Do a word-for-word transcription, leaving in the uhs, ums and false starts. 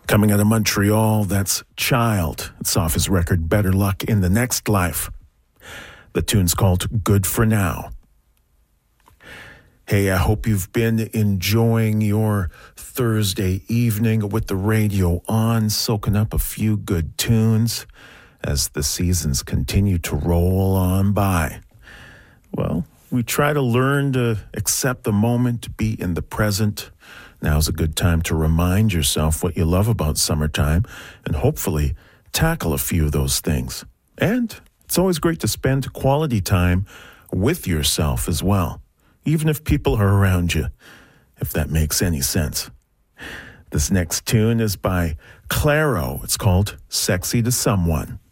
Coming out of Montreal, that's Child. It's off his record Better Luck in the Next Life. The tune's called Good for Now. Hey, I hope you've been enjoying your Thursday evening with the radio on, soaking up a few good tunes as the seasons continue to roll on by. Well, we try to learn to accept the moment, to be in the present. Now's a good time to remind yourself what you love about summertime and hopefully tackle a few of those things. And it's always great to spend quality time with yourself as well, even if people are around you, if that makes any sense. This next tune is by Clairo. It's called Sexy to Someone.